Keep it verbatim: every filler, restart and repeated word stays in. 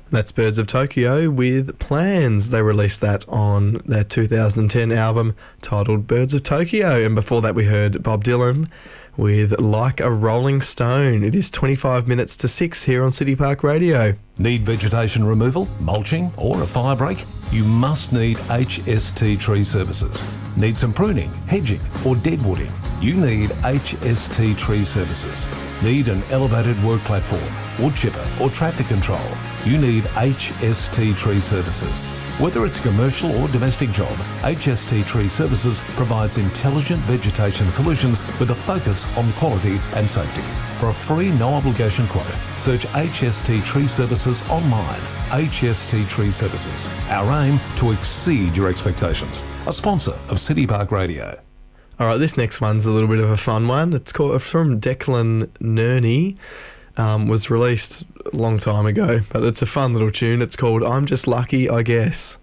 That's Birds of Tokyo with Plans. They released that on their two thousand ten album titled Birds of Tokyo. And before that we heard Bob Dylan with Like a Rolling Stone. It is twenty-five minutes to six here on City Park Radio. Need vegetation removal, mulching or a fire break? You must need H S T Tree Services. Need some pruning, hedging or deadwooding? You need H S T Tree Services. Need an elevated work platform, wood chipper or traffic control? You need H S T Tree Services. Whether it's a commercial or domestic job, H S T Tree Services provides intelligent vegetation solutions with a focus on quality and safety. For a free, no-obligation quote, search H S T Tree Services online. H S T Tree Services. Our aim to exceed your expectations. A sponsor of City Park Radio. All right, this next one's a little bit of a fun one. It's called from Declan Nerney. Um, was released a long time ago, but it's a fun little tune. It's called I'm Just Lucky, I Guess.